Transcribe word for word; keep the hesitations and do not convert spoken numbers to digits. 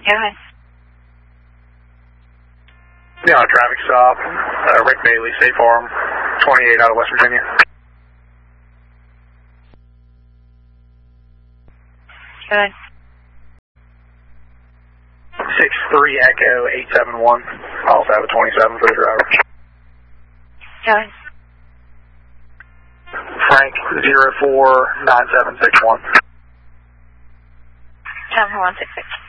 Go ahead. Yeah, traffic stop. Uh, Rick Bailey, State Farm, twenty-eight out of West Virginia. Go ahead. six three Echo eight seven one. I also have a twenty-seven for the driver. Go ahead. Frank zero four nine seven six one. Tower one six six.